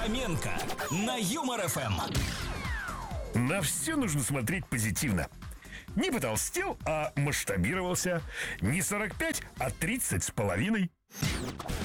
Фоменко на Юмор ФМ. На все нужно смотреть позитивно. Не потолстел, а масштабировался. Не 45, а 30 с половиной.